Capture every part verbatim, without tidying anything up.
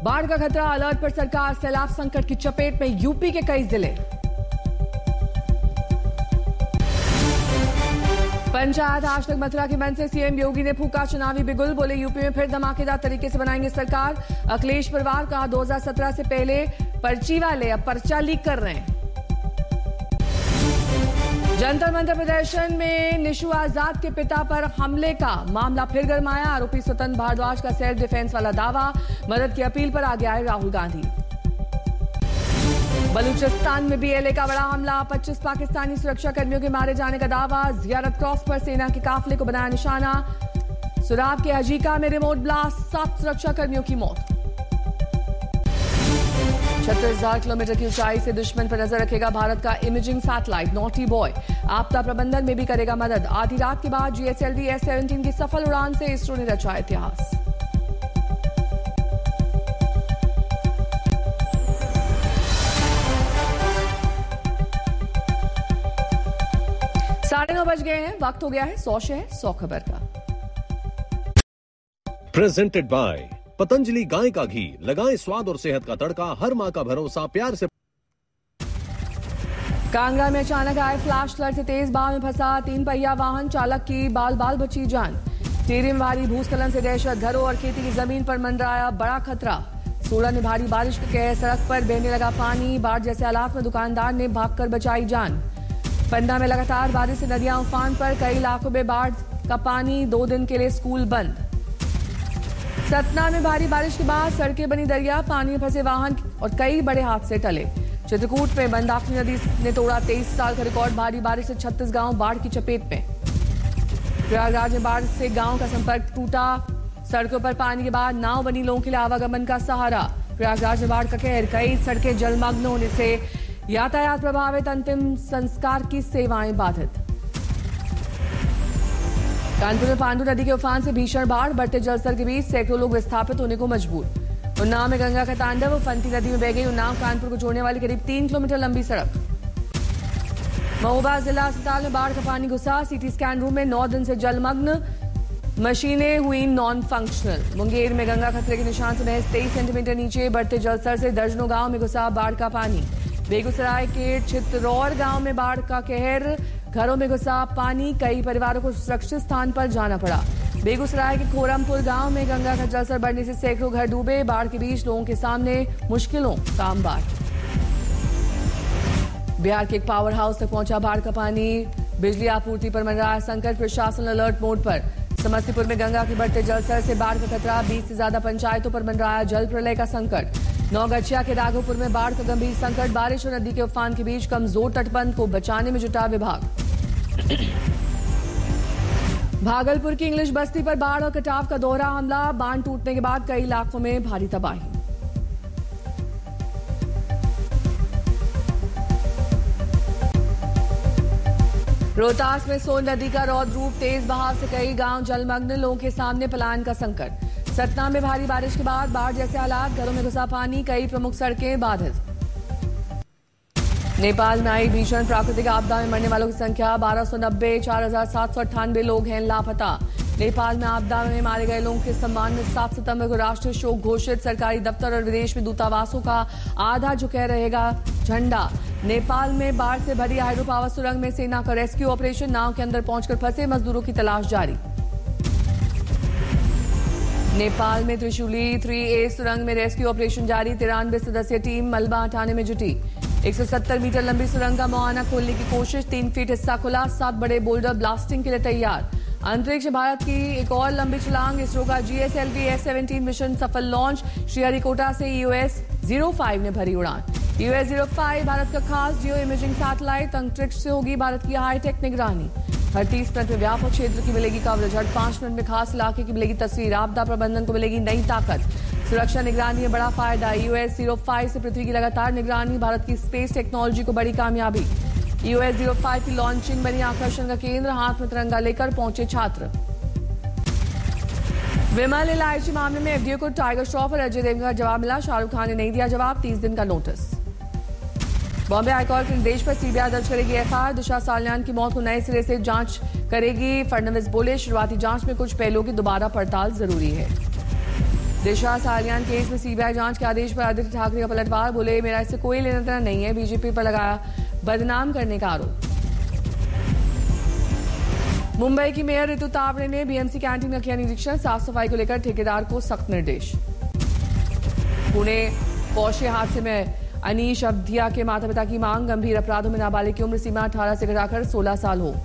बाढ़ का खतरा, अलर्ट पर सरकार, सैलाब संकट की चपेट में यूपी के कई जिले। पंचायत आज तक मथुरा के मन से सीएम योगी ने फूका चुनावी बिगुल, बोले यूपी में फिर धमाकेदार तरीके से बनाएंगे सरकार। अखिलेश परिवार कहा दो हज़ार सत्रह से पहले पर्ची वाले अब पर्चा लीक कर रहे हैं। जंतर मंतर प्रदर्शन में निशु आजाद के पिता पर हमले का मामला फिर गरमाया, आरोपी स्वतंत्र भारद्वाज का सेल्फ डिफेंस वाला दावा, मदद की अपील पर आगे आए राहुल गांधी। बलूचिस्तान में भी एलए का बड़ा हमला, पच्चीस पाकिस्तानी सुरक्षा कर्मियों के मारे जाने का दावा, जियारत क्रॉस पर सेना के काफिले को बनाया निशाना। सुराब के हजीका में रिमोट ब्लास्ट, सात सुरक्षा कर्मियों की मौत। छत्तीस हजार किलोमीटर की ऊंचाई से दुश्मन पर नजर रखेगा भारत का इमेजिंग सैटेलाइट नॉटी बॉय, आपदा प्रबंधन में भी करेगा मदद। आधी रात के बाद जीएसएलवी एस सेवनटीन की सफल उड़ान से इसरो ने रचा इतिहास। साढ़े नौ बज गए हैं, वक्त हो गया है सौ शहर सौ खबर का। प्रेजेंटेड बाय पतंजलि गाय का घी, लगाएं स्वाद और सेहत का तड़का, हर मां का भरोसा प्यार से। कांगड़ा में अचानक आए फ्लैश फ्लड से तेज बहाव में फंसा तीन पहिया वाहन, चालक की बाल बाल बची जान। टिहरी में भारी भूस्खलन से दहशत, घरों और खेती की जमीन पर मंडराया बड़ा खतरा। सोलन में भारी बारिश के कहर, सड़क पर बहने लगा पानी, बाढ़ जैसे हालात में दुकानदार ने भागकर बचाई जान। पन्ना में लगातार बारिश से नदियां उफान पर, कई इलाकों में बाढ़ का पानी, दो दिन के लिए स्कूल बंद। सतना में भारी बारिश के बाद सड़कें बनी दरिया, पानी में फंसे वाहन और कई बड़े हादसे टले। चित्रकूट में मंदाकिनी नदी ने तोड़ा तेईस साल का रिकॉर्ड, भारी बारिश से छत्तीस गांव बाढ़ की चपेट में। प्रयागराज में बाढ़ से गांव का संपर्क टूटा, सड़कों पर पानी के बाद नाव बनी लोगों के लिए आवागमन का सहारा। प्रयागराज में बाढ़ का कहर, कई सड़कें जलमग्न होने से यातायात प्रभावित, अंतिम संस्कार की सेवाएं बाधित। कानपुर में पांडु नदी के उफान से भीषण बाढ़, बढ़ते जलस्तर के बीच सैकड़ों लोग विस्थापित होने को मजबूर। उन्नाव में गंगा का तांडव, फंती नदी में बह गई उन्नाव कानपुर को जोड़ने वाली करीब तीन किलोमीटर लंबी सड़क। महोबा जिला अस्पताल में बाढ़ का पानी घुसा, सीटी स्कैन रूम में नौ दिन से जलमग्न, मशीनें हुई नॉन फंक्शनल। मुंगेर में गंगा खतरे के निशान से महज तेईस सेंटीमीटर नीचे, बढ़ते जलस्तर से दर्जनों गांव में घुसा बाढ़ का पानी। बेगूसराय के छितरौर गांव में बाढ़ का कहर, घरों में घुसा पानी, कई परिवारों को सुरक्षित स्थान पर जाना पड़ा। बेगूसराय के खोरमपुर गांव में गंगा का जलस्तर बढ़ने से सैकड़ों घर डूबे, बाढ़ के बीच लोगों के सामने मुश्किलों का अंबार। बिहार के एक पावर हाउस तक पहुंचा बाढ़ का पानी, बिजली आपूर्ति पर मंडराया संकट, प्रशासन अलर्ट मोड पर। समस्तीपुर में गंगा के बढ़ते जलस्तर से बाढ़ का खतरा, बीस से ज्यादा पंचायतों पर मंडराया जल प्रलय का संकट। नौगछिया के राघोपुर में बाढ़ का गंभीर संकट, बारिश और नदी के उफान के बीच कमजोर तटबंध को बचाने में जुटा विभाग। भागलपुर की इंग्लिश बस्ती पर बाढ़ और कटाव का दोहरा हमला, बांध टूटने के बाद कई इलाकों में भारी तबाही। रोहतास में सोन नदी का रौद्र रूप, तेज बहाव से कई गांव जलमग्न, लोगों के सामने पलायन का संकट। सतना में भारी बारिश के बाद बाढ़ जैसे हालात, घरों में घुसा पानी, कई प्रमुख सड़कें बाधित। नेपाल में आई भीषण प्राकृतिक आपदा में मरने वालों की संख्या बारह सौ नब्बे, चार हजार सात सौ अट्ठानबे लोग हैं लापता। नेपाल में आपदा में मारे गए लोगों के सम्मान में सात सितंबर को राष्ट्रीय शोक घोषित, सरकारी दफ्तर और विदेश में दूतावासों का आधा झुके रहेगा झंडा। नेपाल में बाढ़ से भरी हाइड्रो पावर सुरंग में सेना का रेस्क्यू ऑपरेशन, नाव के अंदर पहुंचकर फंसे मजदूरों की तलाश जारी। नेपाल में त्रिशूली थ्री ए सुरंग में रेस्क्यू ऑपरेशन जारी, तिरानवे सदस्यीय टीम मलबा हटाने में जुटी। एक सौ सत्तर मीटर लंबी सुरंग का मुआयना खोलने की कोशिश, तीन फीट हिस्सा खुला, सात बड़े बोल्डर ब्लास्टिंग के लिए तैयार। अंतरिक्ष भारत की एक और लंबी छलांग, इसरो का जीएसएलवी एस सेवनटीन मिशन सफल लॉन्च, श्रीहरिकोटा से ईओएस जीरो फाइव ने भरी उड़ान। ईओएस जीरो फाइव भारत का खास जियो इमेजिंग सैटेलाइट, अंतरिक्ष से होगी भारत की हाईटेक निगरानी। हर तीस मिनट में व्यापक क्षेत्र की मिलेगी कवरेज, हर पांच मिनट में खास इलाके की मिलेगी तस्वीर, आपदा प्रबंधन को मिलेगी नई ताकत, सुरक्षा निगरानी में बड़ा फायदा। ईओएस जीरो फाइव से पृथ्वी की लगातार निगरानी, भारत की स्पेस टेक्नोलॉजी को बड़ी कामयाबी। ईओएस जीरो फाइव की लॉन्चिंग बनी आकर्षण का केंद्र, हाथ में तिरंगा लेकर पहुंचे छात्र। विमल इलायची मामले में एफडीए को टाइगर श्रॉफ और अजय देवगन का जवाब मिला, शाहरुख खान ने नहीं दिया जवाब, तीस दिन का नोटिस। बॉम्बे हाईकोर्ट के निर्देश पर सीबीआई दर्ज करेगी एफआईआर, दिशा सालियान की मौत को नए सिरे से जांच करेगी, फडणवीस बोले शुरुआती जांच में कुछ पहलुओं की दोबारा पड़ताल जरूरी है। दिशा सालियान केस में सीबीआई जांच के आदेश पर आदित्य ठाकरे का पलटवार, बोले मेरा इससे कोई लेना देना नहीं है, बीजेपी पर लगाया बदनाम करने का आरोप। मुंबई की मेयर ऋतु तावड़े ने बीएमसी कैंटीन का किया निरीक्षण, साफ सफाई को लेकर ठेकेदार को सख्त निर्देश। पुणे पौशे हादसे में अनीश अवधिया के माता पिता की मांग, गंभीर अपराधों में नाबालिग की उम्र सीमा अठारह से घटाकर सोलह साल हो।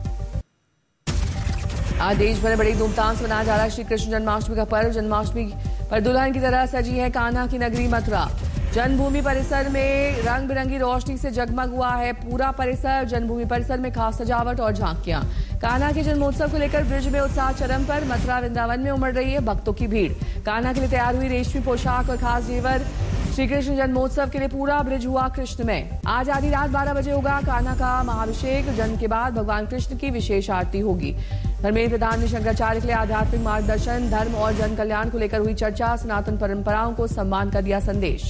आज देश भर में बड़ी धूमधाम से मनाया जा रहा है श्री कृष्ण जन्माष्टमी का पर्व। जन्माष्टमी पर दुल्हन की तरह सजी है कान्हा की नगरी मथुरा। जन्मभूमि परिसर में रंग बिरंगी रोशनी से जगमग हुआ है पूरा परिसर। जन्मभूमि परिसर में खास सजावट और झांकियां। कान्हा के जन्मोत्सव को लेकर ब्रिज में उत्साह चरम पर। मथुरा वृंदावन में उमड़ रही है भक्तों की भीड़। कान्हा के लिए तैयार हुई रेशमी पोशाक और खास जेवर। श्री कृष्ण जन्मोत्सव के लिए पूरा ब्रिज हुआ कृष्णमय। आज आधी रात बारह बजे होगा कान्हा का महाभिषेक। जन्म के बाद भगवान कृष्ण की विशेष आरती होगी। धर्मेंद्र प्रधान ने शंकराचार्य के लिए आध्यात्मिक मार्गदर्शन, धर्म और जन कल्याण को लेकर हुई चर्चा। सनातन परंपराओं को सम्मान का दिया संदेश।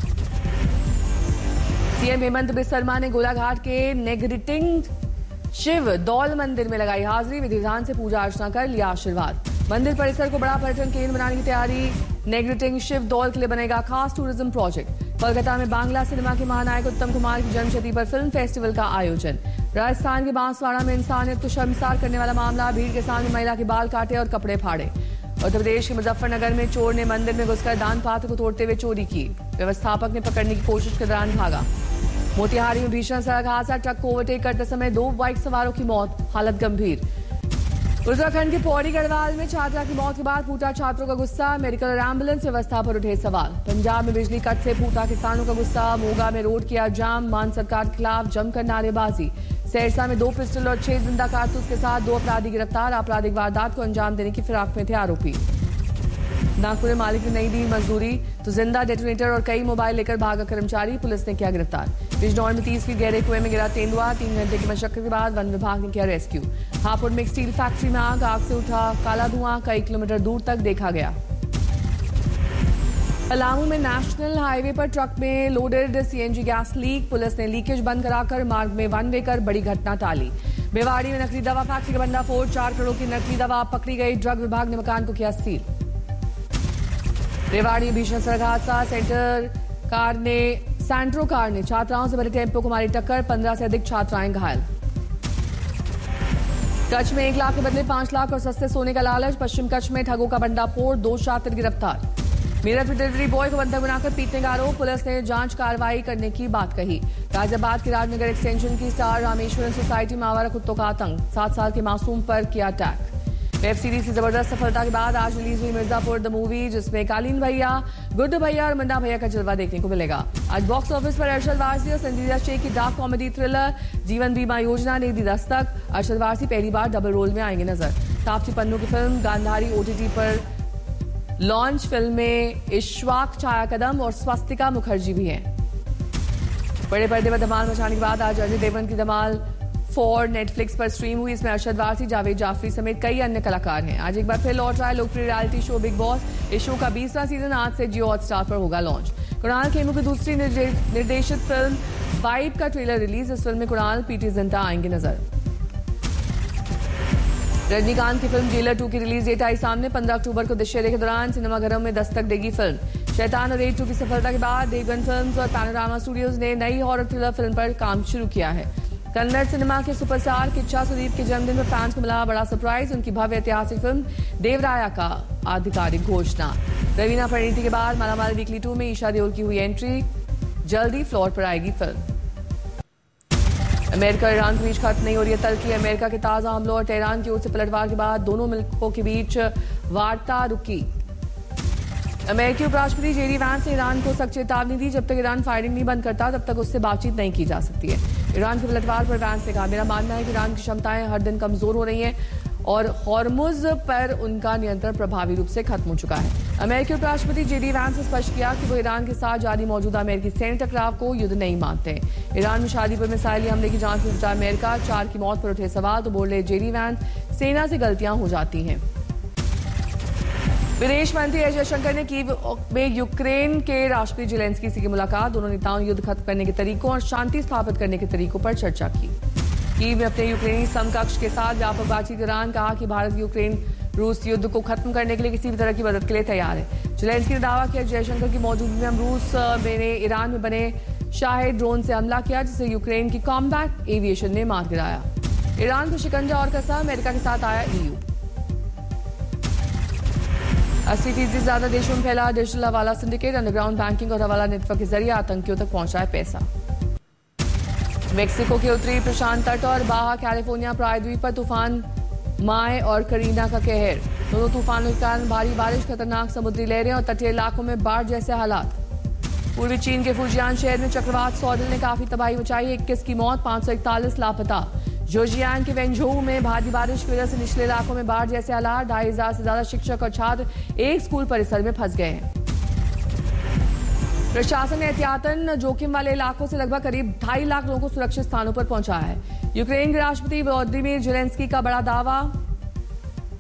सीएम हेमंत बिस्वा ने गोलाघाट के नेगरिटिंग शिव दौल मंदिर में लगाई हाजिरी। विधि विधान से पूजा अर्चना कर लिया आशीर्वाद। मंदिर परिसर को बड़ा पर्यटन केंद्र बनाने की तैयारी। नेगरिटिंग शिव दौल के लिए बनेगा खास टूरिज्म प्रोजेक्ट। कोलकाता में बांग्ला सिनेमा के महानायक उत्तम कुमार की जन्मशती पर फिल्म फेस्टिवल का आयोजन। राजस्थान के बांसवाड़ा में इंसानियत को शर्मसार करने वाला मामला। भीड़ के सामने महिला के बाल काटे और कपड़े फाड़े। उत्तर प्रदेश के मुजफ्फरनगर में चोर ने मंदिर में घुसकर दान पात्र को तोड़ते हुए चोरी की। व्यवस्थापक ने पकड़ने की कोशिश के दौरान भागा। मोतिहारी में भीषण सड़क हादसा, ट्रक को ओवरटेक करते समय दो बाइक सवारों की मौत, हालत गंभीर। उत्तराखंड के पौड़ी गढ़वाल में छात्रा की मौत के बाद फूटा छात्रों का गुस्सा। मेडिकल और एम्बुलेंस व्यवस्था पर उठे सवाल। पंजाब में बिजली कट से फूटा किसानों का गुस्सा। मोगा में रोड किया जाम, मान सरकार के खिलाफ जमकर नारेबाजी। सहरसा में दो पिस्टल और छह जिंदा कारतूस के साथ दो अपराधी गिरफ्तार। आपराधिक वारदात को अंजाम देने की फिराक में थे आरोपी। नागपुर में मालिक ने नहीं दी मजदूरी तो जिंदा डेटोनेटर और कई मोबाइल लेकर भागा कर्मचारी, पुलिस ने किया गिरफ्तार। बिजनौर में तीस फीट गहरे कुएं में गिरा तेंदुआ, तीन घंटे की मशक्कत के बाद वन विभाग ने किया रेस्क्यू। हापुड़ में एक स्टील फैक्ट्री में आग, आग से उठा काला धुआं, कई किलोमीटर दूर तक देखा गया। पलामू में नेशनल हाईवे पर ट्रक में loaded CNG gas leak, police ने लीकेज बंद कराकर मार्ग में वन वे कर बड़ी घटना टाली। बेवाड़ी में नकली दवा फैक्ट्री का भंडाफोड़, चार करोड़ की नकली दवा पकड़ी गई। ड्रग विभाग ने मकान को किया सील। रेवाड़ी में भीषण सड़क हादसा, सेंटर कार ने सैंट्रो कार ने छात्राओं से भरे टेम्पो को मारी टक्कर, पंद्रह से अधिक छात्राएं घायल। कच्छ में एक लाख के बदले पांच लाख और सस्ते सोने का लालच, पश्चिम कच्छ में ठगों का भंडाफोड़, दो शातिर गिरफ्तार। मेरठ में डिलीवरी बॉय को बंधक बनाकर पीटने का आरोप, पुलिस ने जांच कार्रवाई करने की बात कही। गाजियाबाद के राजनगर एक्सटेंशन की स्टार रामेश्वरन सोसाइटी में आवारा कुत्तों का आतंक, सात साल के मासूम पर किया अटैक। वेब सीरीज की जबरदस्त सफलता के बाद आज रिलीज हुई मिर्जापुर द मूवी, जिसमें कालीन भैया, गुड्डू भैया और मुन्ना भैया का जलवा देखने को मिलेगा। आज बॉक्स ऑफिस पर अरशद वारसी और संजीदा शेख की डार्क कॉमेडी थ्रिलर जीवन बीमा योजना ने दी दस्तक। अरशद वारसी पहली बार डबल रोल में आएंगे नजर। तापसी पन्नू की फिल्म गांधारी ओटीटी पर लॉन्च। फिल्म में इश्वाक छाया कदम और स्वस्तिका मुखर्जी भी हैं। बड़े पर्दे पर धमाल मचाने के बाद आज अजय देवगन की धमाल फॉर नेटफ्लिक्स पर स्ट्रीम हुई। इसमें अरशद वारसी, जावेद जाफरी समेत कई अन्य कलाकार हैं। आज एक बार फिर लौट रहा है लोकप्रिय रियलिटी शो बिग बॉस। इस शो का बीसवां सीजन आज से जियो हॉटस्टार पर होगा लॉन्च। कुणाल खेमू की दूसरी निर्देशित फिल्म वाइब का ट्रेलर रिलीज। इस फिल्म में कुणाल, पीटी जिंटा आएंगे नजर। रजनीकांत की फिल्म जेलर टू की रिलीज डेट आई सामने। पंद्रह अक्टूबर को दशहरे के दौरान सिनेमाघरों में दस्तक देगी फिल्म। शैतान और रेड टू की सफलता के बाद देवगन फिल्म्स और पैनोरामा स्टूडियोज ने नई हॉरर थ्रिलर फिल्म पर काम शुरू किया है। कन्नड़ सिनेमा के सुपरस्टार किच्चा सुदीप के जन्मदिन पर फैंस को मिला बड़ा सरप्राइज। उनकी भव्य ऐतिहासिक फिल्म देवराया का आधिकारिक घोषणा। रवीना परिणीति के बाद मालामाल वीकली टू में ईशा देओल की हुई एंट्री। जल्दी फ्लोर पर आएगी फिल्म। अमेरिका और ईरान के बीच खत्म नहीं हो रही है तल्खी। अमेरिका के ताजा हमलों और तेहरान की ओर से पलटवार के बाद दोनों मुल्कों के बीच वार्ता रुकी। अमेरिकी उपराष्ट्रपति जेडी वैंस ने ईरान को सख्त चेतावनी दी, जब तक ईरान फायरिंग नहीं बंद करता तब तक उससे बातचीत नहीं की जा सकती है। ईरान के पलटवार पर वैंस ने कहा, मेरा मानना है कि ईरान की क्षमताएं हर दिन कमजोर हो रही हैं और हॉर्मुज पर उनका नियंत्रण प्रभावी रूप से खत्म हो चुका है। अमेरिकी उपराष्ट्रपति जेडी वैंस ने स्पष्ट किया कि वो ईरान के साथ जारी मौजूदा अमेरिकी सैन्य टकराव को युद्ध नहीं मानते। ईरान में शादी पर मिसाइली हमले की जांच में जुटा अमेरिका। चार की मौत पर उठे सवाल तो बोले जेडी वैंस, सेना से गलतियां हो जाती हैं। विदेश मंत्री एस जयशंकर ने कीव में यूक्रेन के राष्ट्रपति जेलेंस्की से की मुलाकात। दोनों नेताओं ने युद्ध खत्म करने के तरीकों और शांति स्थापित करने के तरीकों पर चर्चा की। कीव में अपने यूक्रेनी समकक्ष के साथ व्यापक बातचीत के दौरान कहा कि भारत यूक्रेन रूस युद्ध को खत्म करने के लिए किसी भी तरह की मदद के लिए तैयार है। ज़ेलेंस्की ने दावा किया जयशंकर की मौजूदगी में हम रूस ने ईरान में बने शाहिद ड्रोन से हमला किया, जिसे यूक्रेन की कॉम्बैट एविएशन ने मार गिराया। ईरान को शिकंजा और कसा, अमेरिका के साथ आया ईयू। अस्सी फीसदी ज्यादा देशों में फैला डिजिटल हवाला सिंडिकेट, अंडरग्राउंड बैंकिंग और हवाला नेटवर्क के जरिए आतंकियों तक पहुंचाए पैसा। मेक्सिको के उत्तरी प्रशांत तट और बाहा कैलिफोर्निया प्रायद्वीप पर तूफान माए और करीना का कहर। दोनों तूफानों के कारण भारी बारिश, खतरनाक समुद्री लहरें और तटीय इलाकों में बाढ़ जैसे हालात। पूर्वी चीन के फुजियान शहर में चक्रवात सॉडल ने काफी तबाही मचाई, इक्कीस की मौत, पांच सौ इकतालीस लापता। जोजियांग के वेंझोउ में भारी बारिश की वजह से निचले इलाकों में बाढ़ जैसे हालात। ढाई हजार से ज्यादा शिक्षक और छात्र एक स्कूल परिसर में फंस गए हैं। प्रशासन ने एहतियातन जोखिम वाले इलाकों से लगभग करीब ढाई लाख लोगों को सुरक्षित स्थानों पर पहुंचाया है। यूक्रेन के राष्ट्रपति वोलोदिमीर ज़ेलेंस्की का बड़ा दावा,